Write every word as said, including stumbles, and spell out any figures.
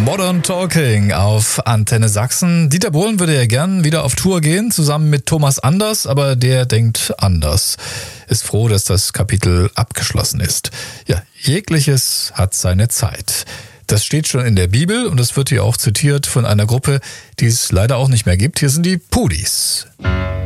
Modern Talking auf Antenne Sachsen. Dieter Bohlen würde ja gern wieder auf Tour gehen, zusammen mit Thomas Anders, aber der denkt anders. Ist froh, dass das Kapitel abgeschlossen ist. Ja, jegliches hat seine Zeit. Das steht schon in der Bibel und es wird hier auch zitiert von einer Gruppe, die es leider auch nicht mehr gibt. Hier sind die Pudis.